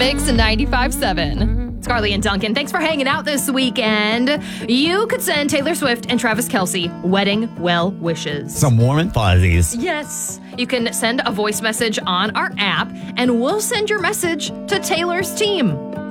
Mix 95.7. It's Carly and Duncan. Thanks for hanging out this weekend. You could send Taylor Swift and Travis Kelce wedding well wishes. Some warm and fuzzies. Yes. You can send a voice message on our app, and we'll send your message to Taylor's team.